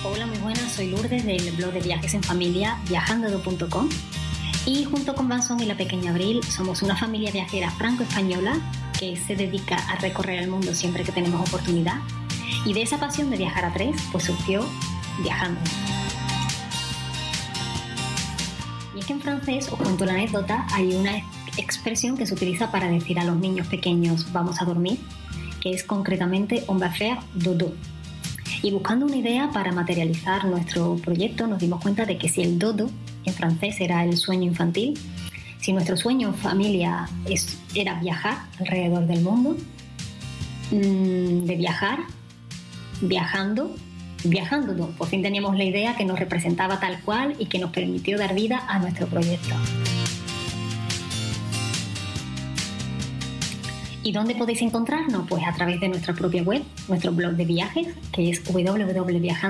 Hola, muy buenas, soy Lourdes del blog de viajes en familia viajando.com y junto con Vanson y la pequeña Abril somos una familia viajera franco-española que se dedica a recorrer el mundo siempre que tenemos oportunidad, y de esa pasión de viajar a tres pues surgió Viajando. Y es que en francés, os cuento la anécdota, hay una expresión que se utiliza para decir a los niños pequeños vamos a dormir, que es concretamente on va faire dodo. Y buscando una idea para materializar nuestro proyecto nos dimos cuenta de que si el dodo en francés era el sueño infantil, si nuestro sueño en familia era viajar alrededor del mundo, de viajar, viajando, por fin teníamos la idea que nos representaba tal cual y que nos permitió dar vida a nuestro proyecto. ¿Y dónde podéis encontrarnos? Pues a través de nuestra propia web, nuestro blog de viajes, que es www.viajando.com.